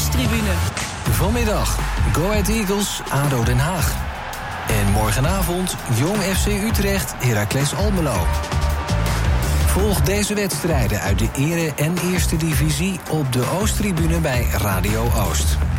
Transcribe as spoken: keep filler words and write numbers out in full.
Oosttribune. Vanmiddag Go Ahead Eagles, A D O Den Haag. En morgenavond Jong F C Utrecht, Heracles Almelo. Volg deze wedstrijden uit de Ere- en Eerste Divisie op de Oosttribune bij Radio Oost.